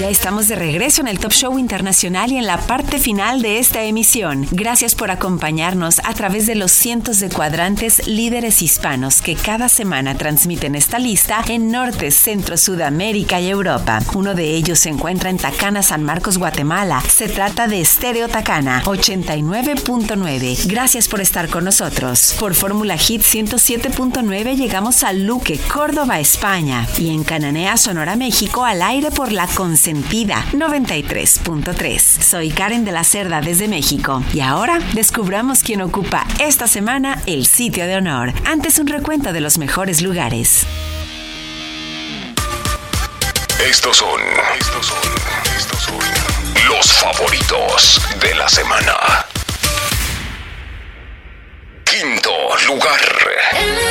Ya estamos de regreso en el Top Show Internacional y en la parte final de esta emisión. Gracias por acompañarnos a través de los cientos de cuadrantes líderes hispanos que cada semana transmiten esta lista en Norte, Centro, Sudamérica y Europa. Uno de ellos se encuentra en Tacana, San Marcos, Guatemala. Se trata de Estéreo Tacana 89.9. Gracias por estar con nosotros. Por Fórmula Hit 107.9 llegamos a Luque, Córdoba, España. Y en Cananea, Sonora, México, al aire por La Consentida 93.3. Soy Karen de la Cerda desde México. Y ahora descubramos quién ocupa esta semana el sitio de honor. Antes un recuento de los mejores lugares. Estos son los favoritos de la semana. Quinto lugar.